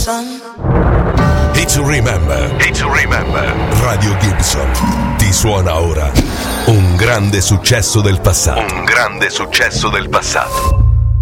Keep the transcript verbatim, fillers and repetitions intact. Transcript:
sun. Hit to remember, hit to remember. Radio Gibson ti suona ora un grande successo del passato. Un grande successo del passato.